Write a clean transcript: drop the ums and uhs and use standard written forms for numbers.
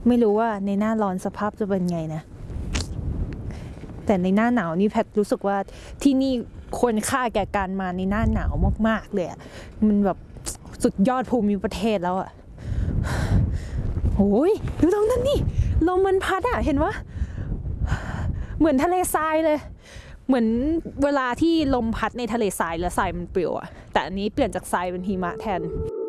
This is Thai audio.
ไม่รู้ว่าในหน้าร้อนสภาพจะเป็นไงนะแต่ในหน้าหนาวนี่แพทรู้สึกว่าที่นี่ควรค่าแก่การมาในหน้าหนาวมากๆเลยอ่ะมันแบบสุดยอดภูมิประเทศแล้วอ่ะโอ้ยดูตรงนั้นนี่ลมมันพัดอ่ะเห็นวะเหมือนทะเลทรายเลยเหมือนเวลาที่ลมพัดในทะเลทรายแล้วทรายมันปลิวอ่ะแต่อันนี้เปลี่ยนจากทรายเป็นหิมะแทน